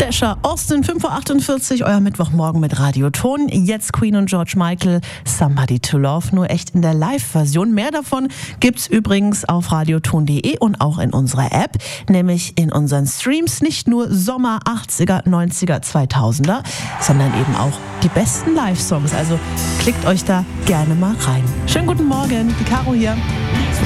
Kesha, Austin, 5:48 Uhr, euer Mittwochmorgen mit Radioton. Jetzt Queen und George Michael, Somebody to Love, nur echt in der Live-Version. Mehr davon gibt's übrigens auf radioton.de und auch in unserer App, nämlich in unseren Streams. Nicht nur Sommer 80er, 90er, 2000er, sondern eben auch die besten Live-Songs. Also klickt euch da gerne mal rein. Schönen guten Morgen, die Caro hier.